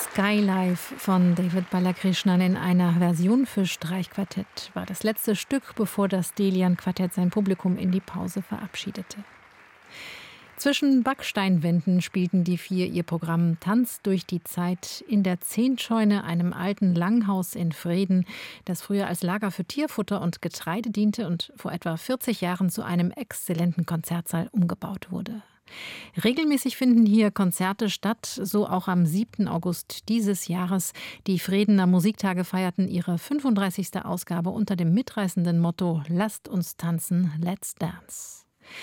Skylife von David Balakrishnan in einer Version für Streichquartett war das letzte Stück, bevor das Delian-Quartett sein Publikum in die Pause verabschiedete. Zwischen Backsteinwänden spielten die vier ihr Programm Tanz durch die Zeit in der Zehntscheune, einem alten Langhaus in Vreden, das früher als Lager für Tierfutter und Getreide diente und vor etwa 40 Jahren zu einem exzellenten Konzertsaal umgebaut wurde. Regelmäßig finden hier Konzerte statt, so auch am 7. August dieses Jahres. Die Vredener Musiktage feierten ihre 35. Ausgabe unter dem mitreißenden Motto »Lasst uns tanzen, let's dance«.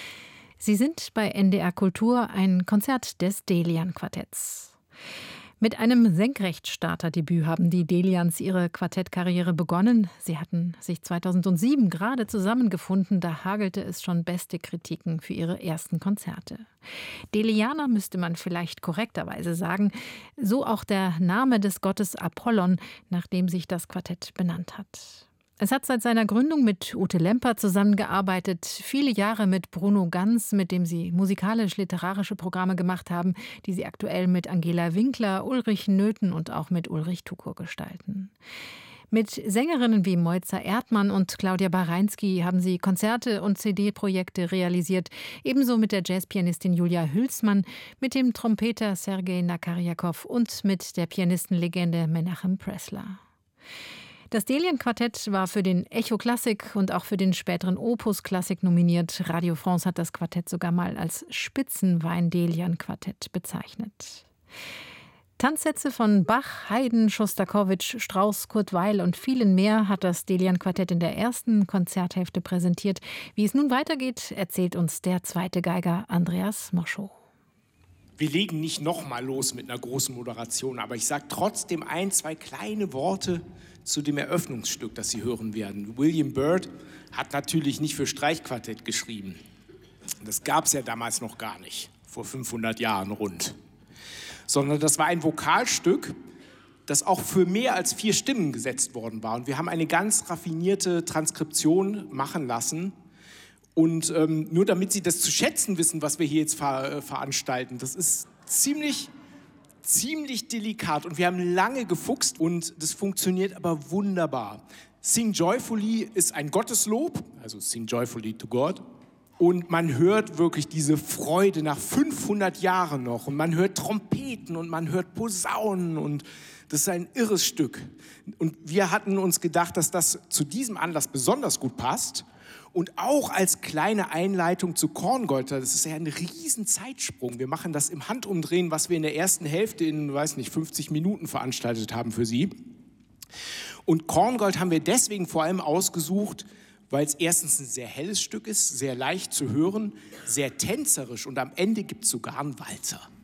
Sie sind bei NDR Kultur ein Konzert des Delian-Quartetts. Mit einem Senkrechtstarterdebüt haben die Delians ihre Quartettkarriere begonnen. Sie hatten sich 2007 gerade zusammengefunden, da hagelte es schon beste Kritiken für ihre ersten Konzerte. Delianer müsste man vielleicht korrekterweise sagen, so auch der Name des Gottes Apollon, nach dem sich das Quartett benannt hat. Es hat seit seiner Gründung mit Ute Lemper zusammengearbeitet, viele Jahre mit Bruno Ganz, mit dem sie musikalisch-literarische Programme gemacht haben, die sie aktuell mit Angela Winkler, Ulrich Nöthen und auch mit Ulrich Tukur gestalten. Mit Sängerinnen wie Moiza Erdmann und Claudia Bareinsky haben sie Konzerte und CD-Projekte realisiert, ebenso mit der Jazzpianistin Julia Hülsmann, mit dem Trompeter Sergei Nakarjakow und mit der Pianistenlegende Menachem Pressler. Das Delian-Quartett war für den Echo Klassik und auch für den späteren Opus Klassik nominiert. Radio France hat das Quartett sogar mal als Spitzenwein-Delian-Quartett bezeichnet. Tanzsätze von Bach, Haydn, Schostakowitsch, Strauss, Kurt Weill und vielen mehr hat das Delian-Quartett in der ersten Konzerthälfte präsentiert. Wie es nun weitergeht, erzählt uns der zweite Geiger Andreas Moschow. Wir legen nicht nochmal los mit einer großen Moderation, aber ich sage trotzdem ein, zwei kleine Worte zu dem Eröffnungsstück, das Sie hören werden. William Byrd hat natürlich nicht für Streichquartett geschrieben. Das gab es ja damals noch gar nicht, vor 500 Jahren rund. Sondern das war ein Vokalstück, das auch für mehr als 4 Stimmen gesetzt worden war. Und wir haben eine ganz raffinierte Transkription machen lassen. Und nur damit Sie das zu schätzen wissen, was wir hier jetzt veranstalten, das ist ziemlich delikat und wir haben lange gefuchst und das funktioniert aber wunderbar. Sing Joyfully ist ein Gotteslob, also Sing Joyfully to God. Und man hört wirklich diese Freude nach 500 Jahren noch. Und man hört Trompeten und man hört Posaunen. Und das ist ein irres Stück. Und wir hatten uns gedacht, dass das zu diesem Anlass besonders gut passt. Und auch als kleine Einleitung zu Korngold, das ist ja ein riesen Zeitsprung. Wir machen das im Handumdrehen, was wir in der ersten Hälfte in, 50 Minuten veranstaltet haben für Sie. Und Korngold haben wir deswegen vor allem ausgesucht, weil es erstens ein sehr helles Stück ist, sehr leicht zu hören, sehr tänzerisch und am Ende gibt es sogar einen Walzer.